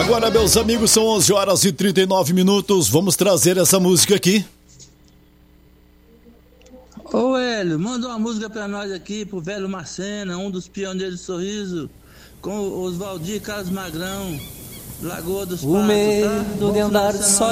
Agora, meus amigos, são 11 horas e 39 minutos. Vamos trazer essa música aqui. Ô Hélio, manda uma música pra nós aqui, pro velho Marcena, um dos pioneiros do sorriso, com Oswaldir Carlos Magrão, Lagoa dos Patos, O medo tá? de andar só